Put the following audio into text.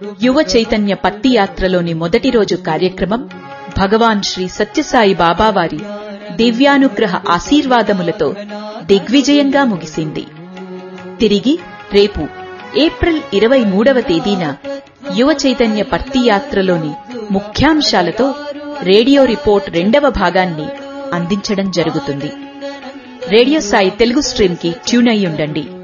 యువ చైతన్య పత్తి యాత్రలోని మొదటి రోజు కార్యక్రమం భగవాన్ శ్రీ సత్యసాయి బాబావారి దివ్యానుగ్రహ ఆశీర్వాదములతో దిగ్విజయంగా ముగిసింది. తిరిగి రేపు ఏప్రిల్ 23వ తేదీన యువ చైతన్య పత్తి యాత్రలోని ముఖ్యాంశాలతో రేడియో రిపోర్ట్ 2వ భాగాన్ని అందించడం జరుగుతుంది. రేడియో సాయి తెలుగు స్ట్రీమ్ కి ట్యూన్ అయ్యుండండి.